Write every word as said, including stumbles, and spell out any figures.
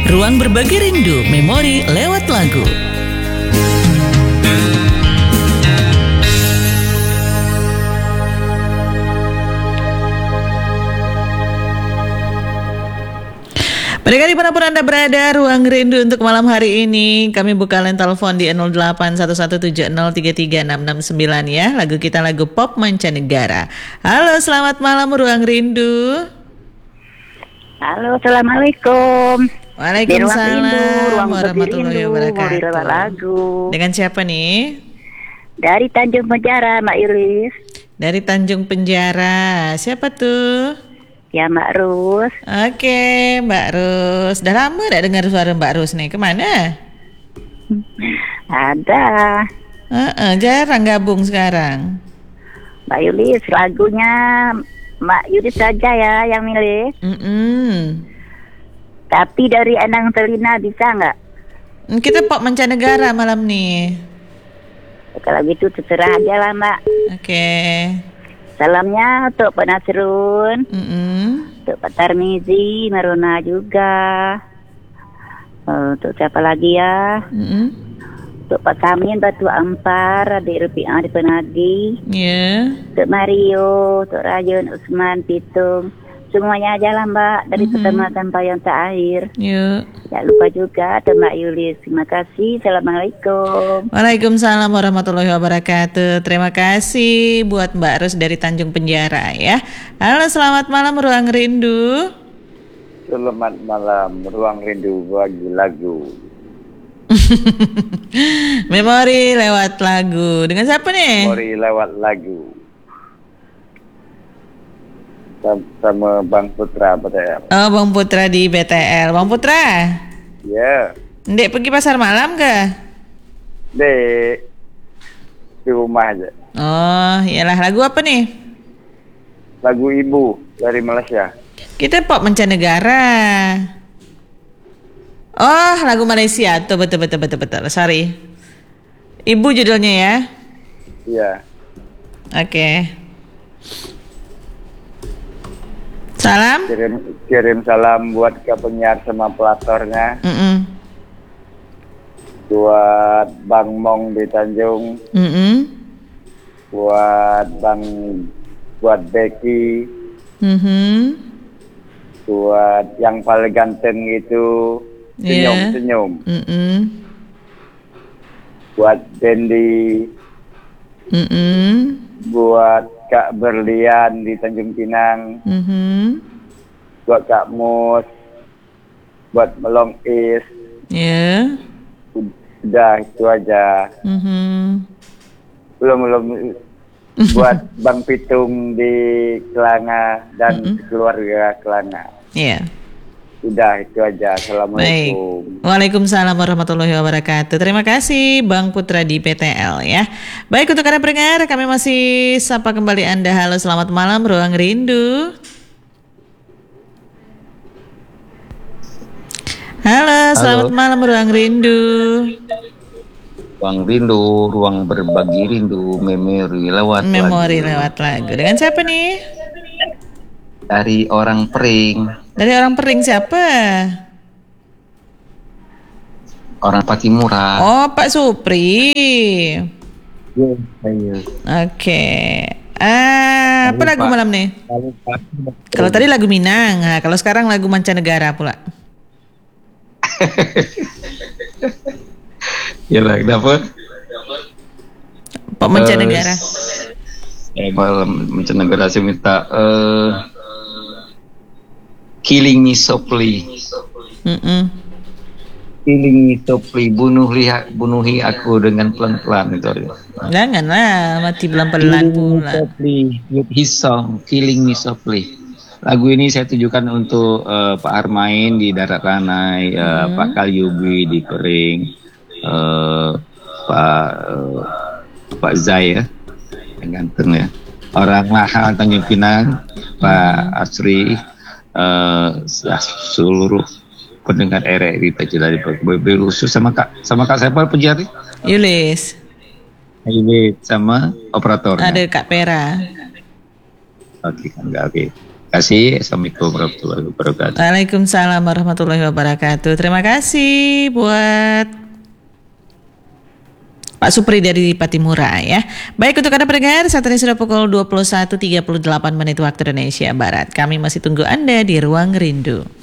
Ruang berbagi rindu, memori lewat lagu. Mereka dimanapun Anda berada, Ruang Rindu untuk malam hari ini. Kami buka line telepon di nol delapan satu satu tujuh nol tiga tiga enam enam sembilan ya. Lagu kita lagu pop mancanegara. Halo, selamat malam Ruang Rindu. Halo, assalamualaikum. Waalaikumsalam warahmatullahi wabarakatuh. Lagu. Dengan siapa nih? Dari Tanjung Penjara, Mbak Yulis. Dari Tanjung Penjara. Siapa tuh? Ya, Mbak Rus. Oke, Mbak Rus. Udah lama gak dengar suara Mbak Rus nih? Kemana? Ada. Uh-uh, jarang gabung sekarang. Mbak Yulis, lagunya Mbak Yulis saja ya yang milih. Mm-mm. Tapi dari Endang Selina bisa nggak? Kita pop mancanegara malam nih. Kalau gitu terserah aja lah, Mbak. Oke. Salamnya untuk Pak Nasrun, Mm-mm. untuk Pak Tarmizi, Maruna juga. Uh, untuk siapa lagi ya? Mm-mm. Untuk Pak Samin, Batu Ampar, adik Rupiah di Penagi. Ya. Yeah. Untuk Mario, untuk Rayun, Usman, Pitung. Semuanya aja lah Mbak, dari mm-hmm. pertama sampai yang terakhir. Ya. Jangan lupa juga ada Mbak Yulis. Terima kasih. Assalamualaikum. Waalaikumsalam warahmatullahi wabarakatuh. Terima kasih buat Mbak Rus dari Tanjung Penjara ya. Halo, selamat malam Ruang Rindu. Selamat malam Ruang Rindu bagi lagu. Memori lewat lagu. Dengan siapa nih? Memori lewat lagu. Sama Bang Putra B T L. Oh, Bang Putra di B T L. Bang Putra? Ya. Yeah. Ndek pergi pasar malam kah? Dek, di rumah aja. Oh, iyalah. Lagu apa nih? Lagu Ibu dari Malaysia. Kita pop mancanegara. Oh, lagu Malaysia. Tuh, betul, betul, betul, betul. Sorry. Ibu judulnya ya? Iya. Oke. Okay. Salam. Kirim, kirim salam buat ke penyiar sama pelatornya. Mm-mm. Buat Bang Mong di Tanjung. Mm-mm. Buat Bang, buat Becky. Mm-hmm. Buat yang paling ganteng itu senyum-senyum. Yeah. Mm-mm. Buat Dendi. Mm-mm. Buat Kak Berlian di Tanjung Pinang. Mm-hmm. Buat Kak Mus. Buat Melong Is. Ya. Yeah. Udah itu aja. Mm-hmm. Belum belum buat Bang Pitung di Kelanga dan mm-hmm. keluarga Kelanga. Iya. Yeah. Udah itu aja. Assalamualaikum. Baik. Waalaikumsalam warahmatullahi wabarakatuh. Terima kasih Bang Putra di P T L ya. Baik, untuk Anda pendengar, kami masih sapa kembali Anda. Halo, selamat malam Ruang Rindu. Halo, selamat Halo. malam Ruang Rindu. Ruang Rindu, ruang berbagi rindu, memori lewat memori lagu. lewat lagu. Dengan siapa nih? Dari orang Pering. Dari orang Pering siapa? Orang Patimura. Oh, Pak Supri. Iya, iya. Oke. Ah, apa lagu malam nih? Kalau tadi lagu Minang, nah, kalau sekarang lagu mancanegara pula. Ya lah, kenapa? Pop mancanegara. Eh, malam mancanegara saya minta uh, Killing Me Softly. Mm-mm. Killing Me Softly, bunuh lihat, bunuhi aku dengan pelan-pelan itu. Janganlah mati pelan-pelan pula. Softly, with his song Killing Me Softly. Lagu ini saya tujukan untuk uh, Pak Armain di Darat Ranai, uh, hmm. Pak Kalyubi di Pering, uh, Pak uh, Pak Zai ya, yang ganteng ya. Orang Lahal Tanjung Pinang, Pak hmm. Asri. Uh, seluruh pendengar R R I Tadi dari berusus sama kak sama kak siapa penjari? Yulis. Yulis sama operator. Ada Kak Pera. Oke, okay, enggak oke. Okay. kasih. Assalamualaikum warahmatullahi wabarakatuh. Waalaikumsalam warahmatullahi wabarakatuh. Terima kasih buat Pak Supri dari Patimura ya. Baik, untuk Anda pendengar, saat ini sudah pukul dua puluh satu tiga puluh delapan menit waktu Indonesia Barat. Kami masih tunggu Anda di Ruang Rindu.